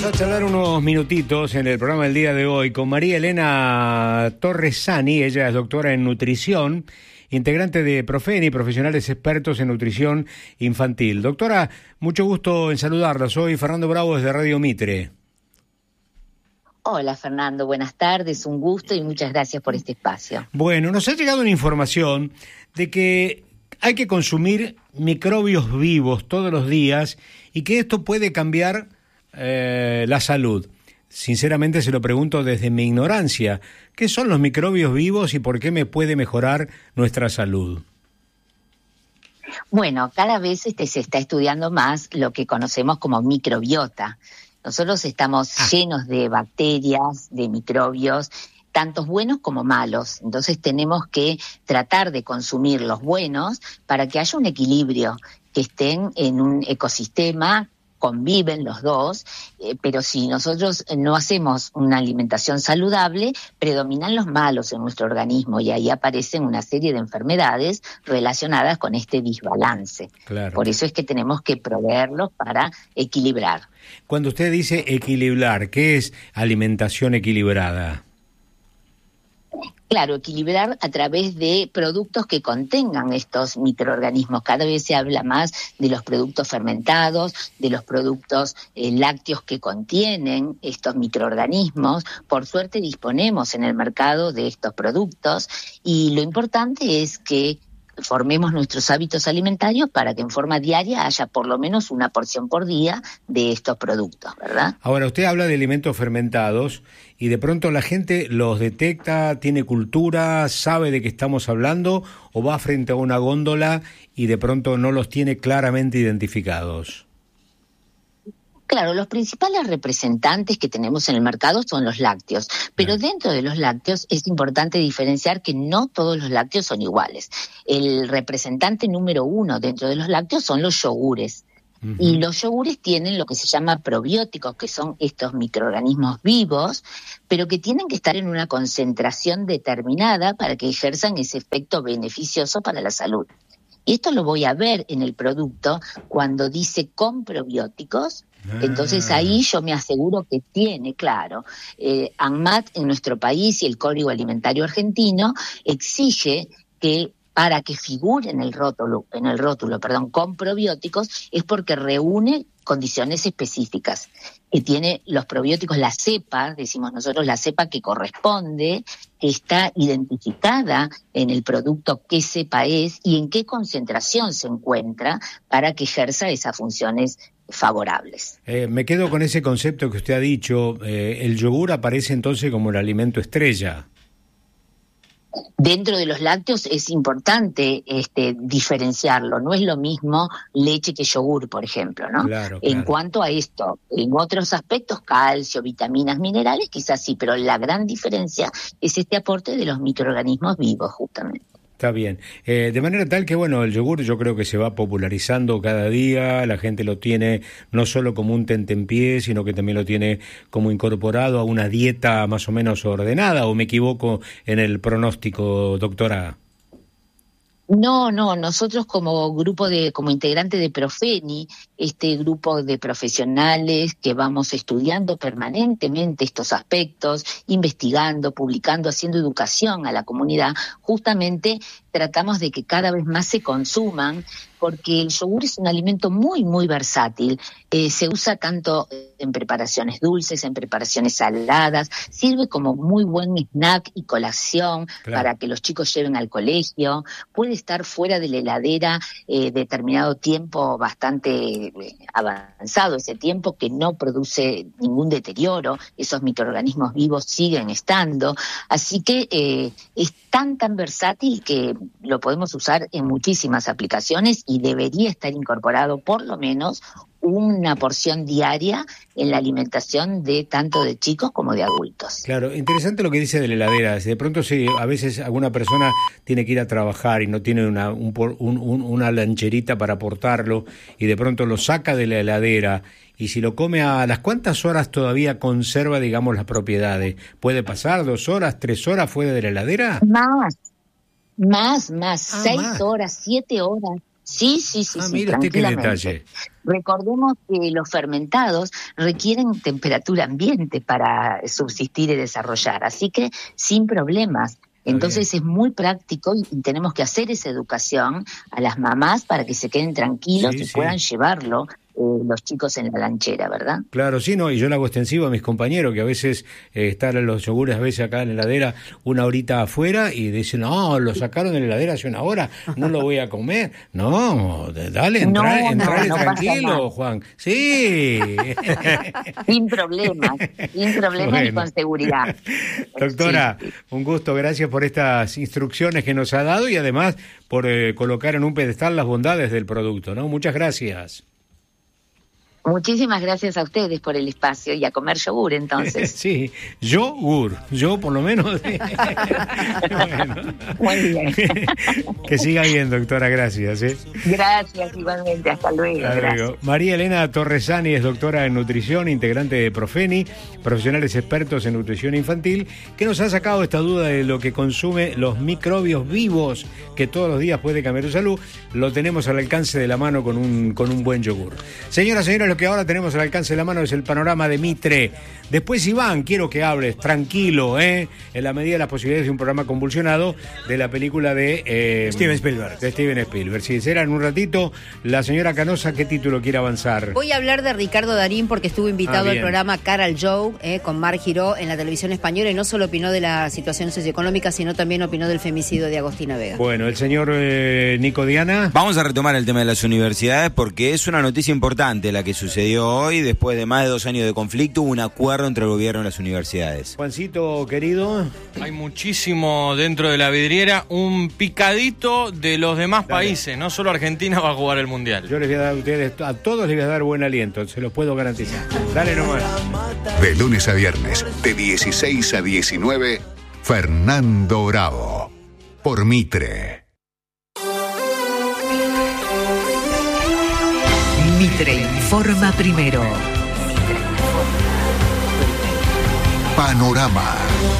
Vamos a charlar unos minutitos en el programa del día de hoy con María Elena Torresani. Ella es doctora en nutrición, integrante de Profeni, profesionales expertos en nutrición infantil. Doctora, mucho gusto en saludarla. Soy Fernando Bravo desde Radio Mitre. Hola Fernando, buenas tardes, un gusto y muchas gracias por este espacio. Bueno, nos ha llegado una información de que hay que consumir microbios vivos todos los días y que esto puede cambiar la salud. Sinceramente se lo pregunto desde mi ignorancia. ¿Qué son los microbios vivos y por qué me puede mejorar nuestra salud? Bueno, cada vez se está estudiando más lo que conocemos como microbiota. Nosotros estamos llenos de bacterias, de microbios, tantos buenos como malos. Entonces tenemos que tratar de consumir los buenos para que haya un equilibrio, que estén en un ecosistema, conviven los dos, pero si nosotros no hacemos una alimentación saludable, predominan los malos en nuestro organismo y ahí aparecen una serie de enfermedades relacionadas con este desbalance. Claro. Por eso es que tenemos que proveerlos para equilibrar. Cuando usted dice equilibrar, ¿qué es alimentación equilibrada? Claro, equilibrar a través de productos que contengan estos microorganismos. Cada vez se habla más de los productos fermentados, de los productos lácteos que contienen estos microorganismos. Por suerte disponemos en el mercado de estos productos y lo importante es que formemos nuestros hábitos alimentarios para que en forma diaria haya por lo menos una porción por día de estos productos, ¿verdad? Ahora, usted habla de alimentos fermentados y de pronto la gente los detecta, tiene cultura, sabe de qué estamos hablando o va frente a una góndola y de pronto no los tiene claramente identificados. Claro, los principales representantes que tenemos en el mercado son los lácteos, pero dentro de los lácteos es importante diferenciar que no todos los lácteos son iguales. El representante número uno dentro de los lácteos son los yogures. Uh-huh. Y los yogures tienen lo que se llama probióticos, que son estos microorganismos vivos, pero que tienen que estar en una concentración determinada para que ejerzan ese efecto beneficioso para la salud. Y esto lo voy a ver en el producto cuando dice con probióticos. Entonces ahí yo me aseguro que tiene, claro, ANMAT en nuestro país y el Código Alimentario Argentino exige que para que figure en el rótulo, con probióticos, es porque reúne condiciones específicas, que tiene los probióticos, la cepa, decimos nosotros, la cepa que corresponde, que está identificada en el producto qué cepa es y en qué concentración se encuentra para que ejerza esas funciones favorables. Me quedo con ese concepto que usted ha dicho, el yogur aparece entonces como el alimento estrella. Dentro de los lácteos es importante diferenciarlo, no es lo mismo leche que yogur, por ejemplo, ¿no? Claro. En cuanto a esto, en otros aspectos, calcio, vitaminas, minerales, quizás sí, pero la gran diferencia es este aporte de los microorganismos vivos, justamente. Está bien. De manera tal que, bueno, el yogur yo creo que se va popularizando cada día, la gente lo tiene no solo como un tentempié, sino que también lo tiene como incorporado a una dieta más o menos ordenada, ¿o me equivoco en el pronóstico, doctora? No, nosotros como integrante de Profeni, este grupo de profesionales que vamos estudiando permanentemente estos aspectos, investigando, publicando, haciendo educación a la comunidad, justamente tratamos de que cada vez más se consuman, porque el yogur es un alimento muy, muy versátil. Se usa tanto en preparaciones dulces, en preparaciones saladas, sirve como muy buen snack y colación para que los chicos lleven al colegio, puede estar fuera de la heladera determinado tiempo bastante avanzado, ese tiempo que no produce ningún deterioro, esos microorganismos vivos siguen estando, así que es tan versátil que lo podemos usar en muchísimas aplicaciones y debería estar incorporado por lo menos una porción diaria en la alimentación de tanto de chicos como de adultos. Claro, interesante lo que dice de la heladera. De pronto sí, a veces alguna persona tiene que ir a trabajar y no tiene una lancherita para portarlo y de pronto lo saca de la heladera y si lo come a las cuántas horas todavía conserva, digamos, las propiedades. ¿Puede pasar 2 horas, 3 horas fuera de la heladera? Más, 6 horas, 7 horas. Sí, mira usted qué tranquilamente. detalle. Recordemos que los fermentados requieren temperatura ambiente para subsistir y desarrollar, así que sin problemas. Entonces es muy práctico y tenemos que hacer esa educación a las mamás para que se queden tranquilos y puedan llevarlo los chicos en la lanchera, ¿verdad? Claro, sí, no, y yo lo hago extensivo a mis compañeros, que a veces están los yogures a veces acá en la heladera una horita afuera y dicen, no, lo sacaron de la heladera hace una hora, no lo voy a comer. No, dale, entrale no tranquilo, Juan. Sí. Sin problemas bueno. Y con seguridad. Doctora, un gusto, gracias por estas instrucciones que nos ha dado y además por colocar en un pedestal las bondades del producto, ¿no? Muchas gracias. Muchísimas gracias a ustedes por el espacio y a comer yogur, entonces. Sí, yogur, yo por lo menos. Bueno. Muy bien. Que siga bien, doctora, gracias. Gracias, igualmente, hasta luego. Gracias. María Elena Torresani es doctora en nutrición, integrante de Profeni, profesionales expertos en nutrición infantil, que nos ha sacado esta duda de lo que consume los microbios vivos, que todos los días puede cambiar tu salud. Lo tenemos al alcance de la mano con un buen yogur. Señoras, lo que ahora tenemos al alcance de la mano es el panorama de Mitre. Después, Iván, quiero que hables tranquilo, en la medida de las posibilidades de un programa convulsionado de la película de Steven Spielberg. De Steven Spielberg. Si será en un ratito, la señora Canosa, ¿qué título quiere avanzar? Voy a hablar de Ricardo Darín porque estuvo invitado al programa Cara al Joe con Mar Giró en la televisión española y no solo opinó de la situación socioeconómica, sino también opinó del femicidio de Agostina Vega. Bueno, el señor Nico Diana. Vamos a retomar el tema de las universidades porque es una noticia importante la que sucedió hoy. Después de más de 2 años de conflicto, hubo un acuerdo entre el gobierno y las universidades. Juancito, querido. Hay muchísimo dentro de la vidriera, un picadito de los demás países, no solo Argentina va a jugar el Mundial. Yo les voy a dar a todos les voy a dar buen aliento, se los puedo garantizar. Dale nomás. De lunes a viernes, de 16 a 19, Fernando Bravo, por Mitre. Mitre informa primero. Panorama.